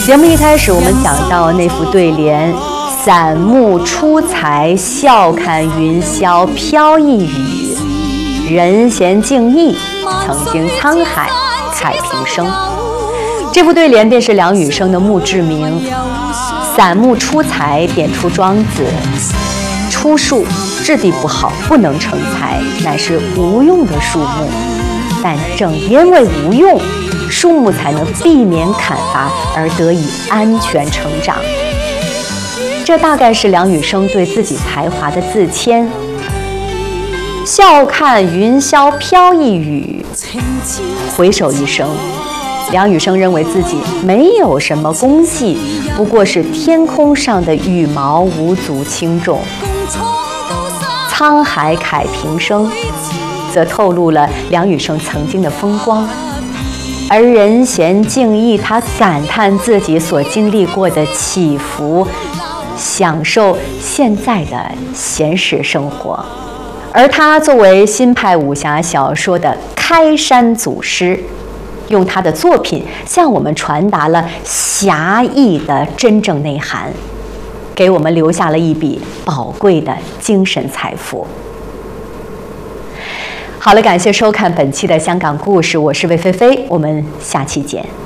节目一开始，我们讲到那副对联：散目出彩，笑看云霄飘逸雨，人闲静逸，曾经沧海慨平生。这副对联便是梁羽生的墓志铭。散目出彩点出庄子：出树质地不好，不能成材，乃是无用的树木。但正因为无用，树木才能避免砍伐而得以安全成长。这大概是梁羽生对自己才华的自谦。笑看云霄飘逸雨，回首一生，梁羽生认为自己没有什么功绩，不过是天空上的羽毛，无足轻重。沧海慨平生，则透露了梁羽生曾经的风光。而人闲静逸，他感叹自己所经历过的起伏，享受现在的闲适生活。而他作为新派武侠小说的开山祖师，用他的作品向我们传达了侠义的真正内涵，给我们留下了一笔宝贵的精神财富。好了，感谢收看本期的香港故事，我是魏菲菲，我们下期见。